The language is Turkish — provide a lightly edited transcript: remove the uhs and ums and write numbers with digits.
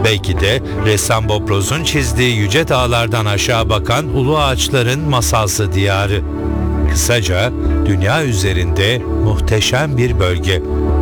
Belki de ressam Bob Rose'un çizdiği yüce dağlardan aşağı bakan ulu ağaçların masalsı diyarı. Kısaca dünya üzerinde muhteşem bir bölge.